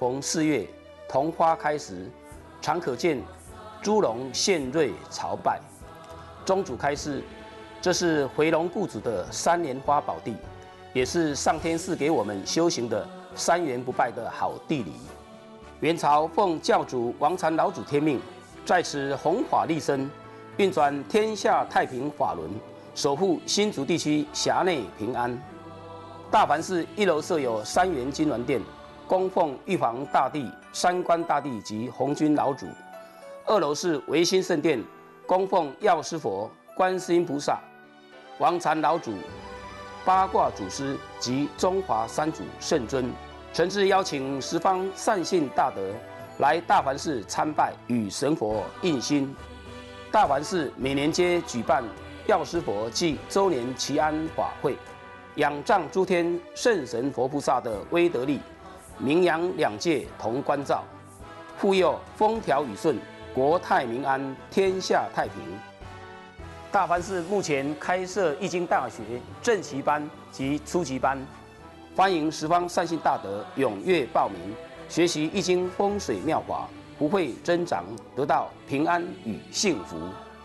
逢4月，桐花开时，常可见猪笼献瑞朝拜。宗主开示，这是回龙故祖的3莲花宝地，也是上天赐给我们修行的3元不败的好地理。元朝奉教主王禅老祖天命，在此弘法利生，运转天下太平法轮，守护新竹地区辖内平安。大梵寺1楼设有3元金銮殿，供奉玉皇大帝、三官大帝及红军老祖。2楼是维新圣殿，供奉药师佛、观世音菩萨、王禅老祖、八卦祖师及中华三祖圣尊。诚挚邀请十方善信大德来大梵寺参拜，与神佛印心。大梵寺每年皆举办药师佛暨周年祈安法会，仰仗诸天圣神佛菩萨的威德力，名扬2界同关照，护佑风调雨顺，国泰民安，天下太平。大梵寺目前开设易经大学正期班及初级班，欢迎十方善信大德踊跃报名，学习易经风水妙法，福慧增长，得到平安与幸福。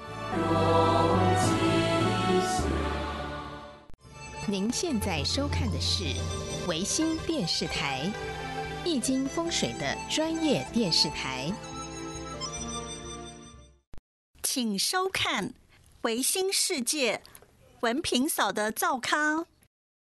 您现在收看的是维新电视台易经风水的专业电视台， 请收看维新世界文平嫂的灶咖。